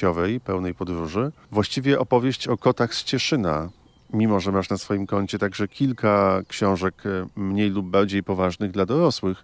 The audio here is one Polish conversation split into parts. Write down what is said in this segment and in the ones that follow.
życiowej, pełnej podróży. Właściwie opowieść o kotach z Cieszyna. Mimo że masz na swoim koncie także kilka książek mniej lub bardziej poważnych dla dorosłych,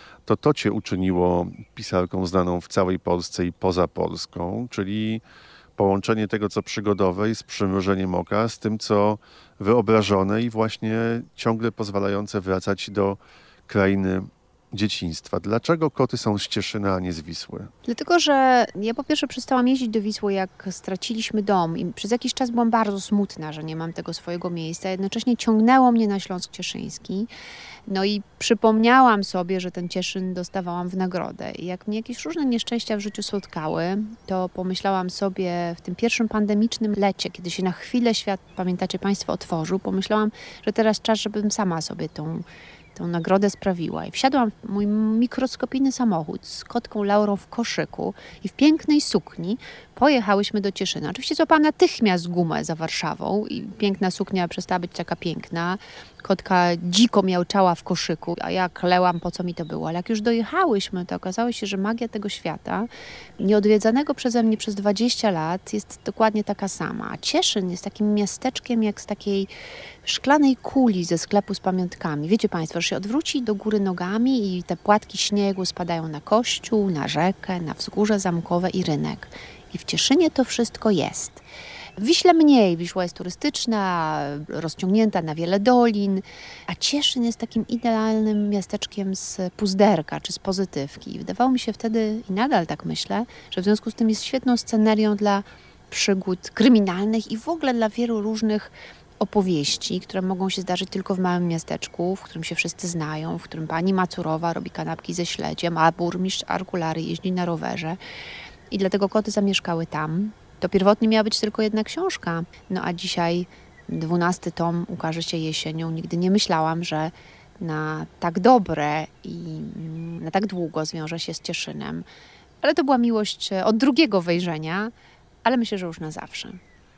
to cię uczyniło pisarką znaną w całej Polsce i poza Polską, czyli połączenie tego, co przygodowe i z przymrużeniem oka, z tym, co wyobrażone i właśnie ciągle pozwalające wracać do krainy dzieciństwa. Dlaczego koty są z Cieszyna, a nie z Wisły? Dlatego, że ja po pierwsze przestałam jeździć do Wisły, jak straciliśmy dom i przez jakiś czas byłam bardzo smutna, że nie mam tego swojego miejsca. Jednocześnie ciągnęło mnie na Śląsk Cieszyński. No i przypomniałam sobie, że ten Cieszyn dostawałam w nagrodę. I jak mnie jakieś różne nieszczęścia w życiu spotkały, to pomyślałam sobie w tym pierwszym pandemicznym lecie, kiedy się na chwilę świat, pamiętacie Państwo, otworzył, pomyślałam, że teraz czas, żebym sama sobie tą nagrodę sprawiła. I wsiadłam w mój mikroskopijny samochód z kotką Laurą w koszyku i w pięknej sukni pojechałyśmy do Cieszyna. Oczywiście złapałam natychmiast gumę za Warszawą i piękna suknia przestała być taka piękna. Kotka dziko miauczała w koszyku, a ja klełam, po co mi to było. Ale jak już dojechałyśmy, to okazało się, że magia tego świata, nieodwiedzanego przeze mnie przez 20 lat, jest dokładnie taka sama. A Cieszyn jest takim miasteczkiem jak z takiej szklanej kuli ze sklepu z pamiątkami. Wiecie Państwo, że się odwróci do góry nogami i te płatki śniegu spadają na kościół, na rzekę, na wzgórze zamkowe i rynek. I w Cieszynie to wszystko jest. W Wiśle mniej. Wiśła jest turystyczna, rozciągnięta na wiele dolin, a Cieszyn jest takim idealnym miasteczkiem z Puzderka czy z Pozytywki. I wydawało mi się wtedy, i nadal tak myślę, że w związku z tym jest świetną scenerią dla przygód kryminalnych i w ogóle dla wielu różnych opowieści, które mogą się zdarzyć tylko w małym miasteczku, w którym się wszyscy znają, w którym pani Macurowa robi kanapki ze śledziem, a burmistrz Arkulary jeździ na rowerze. I dlatego koty zamieszkały tam. To pierwotnie miała być tylko jedna książka. No a dzisiaj 12 tom ukaże się jesienią. Nigdy nie myślałam, że na tak dobre i na tak długo zwiąże się z Cieszynem. Ale to była miłość od drugiego wejrzenia, ale myślę, że już na zawsze.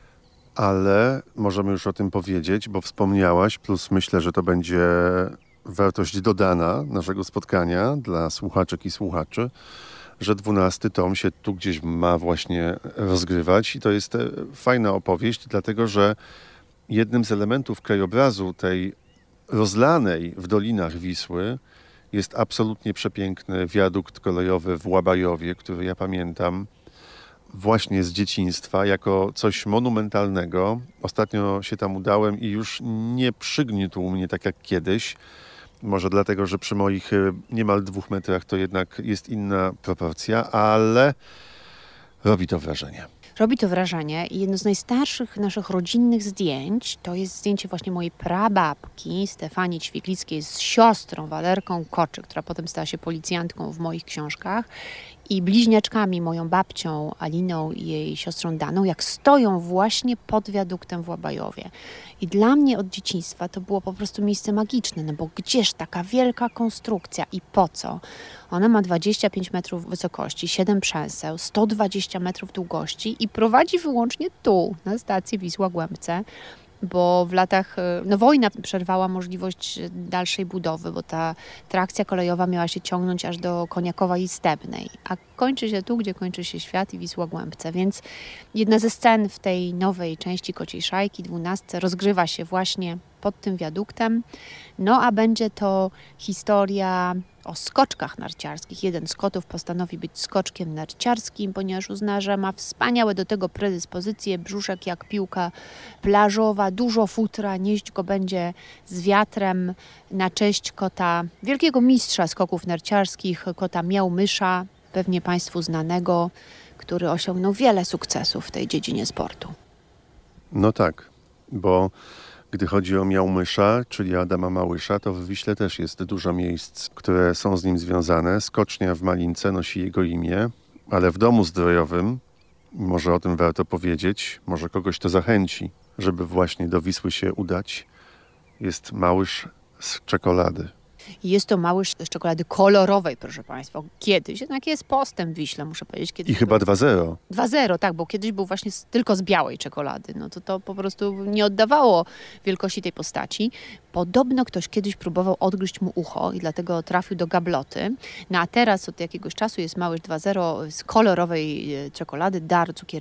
Ale możemy już o tym powiedzieć, bo wspomniałaś, plus myślę, że to będzie wartość dodana naszego spotkania dla słuchaczek i słuchaczy, że 12 tom się tu gdzieś ma właśnie rozgrywać i to jest fajna opowieść, dlatego że jednym z elementów krajobrazu tej rozlanej w dolinach Wisły jest absolutnie przepiękny wiadukt kolejowy w Łabajowie, który ja pamiętam właśnie z dzieciństwa jako coś monumentalnego. Ostatnio się tam udałem i już nie przygniótł mnie tak jak kiedyś. Może dlatego, że przy moich niemal 2 metrach to jednak jest inna proporcja, ale robi to wrażenie. Robi to wrażenie i jedno z najstarszych naszych rodzinnych zdjęć to jest zdjęcie właśnie mojej prababki Stefanii Ćwiklickiej z siostrą Walerką Koczy, która potem stała się policjantką w moich książkach, i bliźniaczkami, moją babcią Aliną i jej siostrą Daną, jak stoją właśnie pod wiaduktem w Łabajowie. I dla mnie od dzieciństwa to było po prostu miejsce magiczne, no bo gdzież taka wielka konstrukcja i po co? Ona ma 25 metrów wysokości, 7 przęseł, 120 metrów długości i prowadzi wyłącznie tu, na stacji Wisła-Głębce, bo w latach, wojna przerwała możliwość dalszej budowy, bo ta trakcja kolejowa miała się ciągnąć aż do Koniakowa i Stebnej, a kończy się tu, gdzie kończy się świat i Wisła-Głębce, więc jedna ze scen w tej nowej części Kociej Szajki, 12, rozgrywa się właśnie pod tym wiaduktem, no a będzie to historia o skoczkach narciarskich. Jeden z kotów postanowi być skoczkiem narciarskim, ponieważ uzna, że ma wspaniałe do tego predyspozycje, brzuszek jak piłka plażowa, dużo futra, nieść go będzie z wiatrem na cześć kota, wielkiego mistrza skoków narciarskich, kota Miał-Mysza, pewnie Państwu znanego, który osiągnął wiele sukcesów w tej dziedzinie sportu. No tak, bo gdy chodzi o Miał-Mysza, czyli Adama Małysza, to w Wiśle też jest dużo miejsc, które są z nim związane. Skocznia w Malince nosi jego imię, ale w domu zdrojowym, może o tym warto powiedzieć, może kogoś to zachęci, żeby właśnie do Wisły się udać, jest Małysz z czekolady. Jest to Małysz z czekolady kolorowej, proszę Państwa. Kiedyś, jednak jest postęp w Wiśle, muszę powiedzieć. Kiedyś I chyba 2-0. 2-0, tak, bo kiedyś był właśnie tylko z białej czekolady. No to po prostu nie oddawało wielkości tej postaci. Podobno ktoś kiedyś próbował odgryźć mu ucho i dlatego trafił do gabloty. No a teraz od jakiegoś czasu jest Małysz 2.0 z kolorowej czekolady, dar